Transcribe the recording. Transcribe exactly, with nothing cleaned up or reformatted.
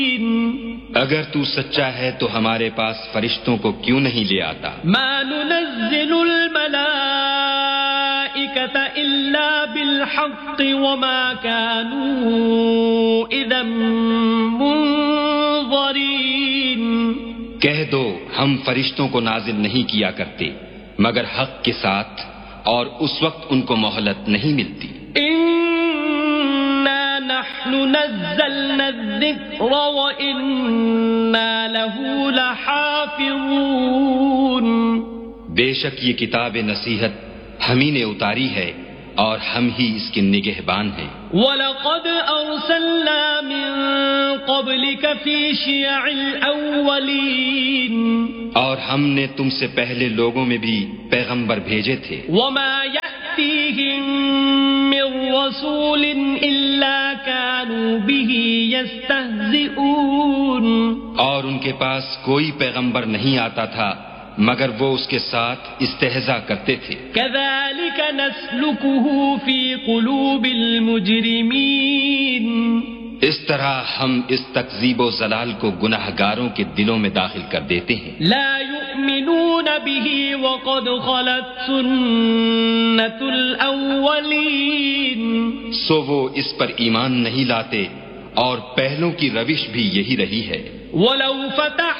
اگر تو سچا ہے تو ہمارے پاس فرشتوں کو کیوں نہیں لے آتا؟ ما ننزل الملائکۃ الا بالحق وما كانوا اذا منظرین، کہہ دو ہم فرشتوں کو نازل نہیں کیا کرتے مگر حق کے ساتھ، اور اس وقت ان کو مہلت نہیں ملتی۔ انا نحن نزلنا الذکر وانا له لحافظون، بے شک یہ کتاب نصیحت ہم ہی نے اتاری ہے اور ہم ہی اس کے نگہبان ہیں۔ وَلَقَدْ أَرْسَلْنَا مِن قَبْلِكَ فِي شِيَعِ الْأَوَّلِينَ، اور ہم نے تم سے پہلے لوگوں میں بھی پیغمبر بھیجے تھے۔ وَمَا يَأْتِيهِم مِّن رَّسُولٍ إِلَّا كَانُوا بِهِ يَسْتَهْزِئُونَ، اور ان کے پاس کوئی پیغمبر نہیں آتا تھا مگر وہ اس کے ساتھ استہزاء کرتے تھے۔ كَذَلِكَ نَسْلُكُهُ فِي قُلُوبِ الْمُجْرِمِينَ، اس طرح ہم اس تکذیب و ضلال کو گناہ گاروں کے دلوں میں داخل کر دیتے ہیں۔ لا يؤمنون به وقد خلت سنة الأولين، سو وہ اس پر ایمان نہیں لاتے اور پہلوں کی روش بھی یہی رہی ہے۔ ولو فتح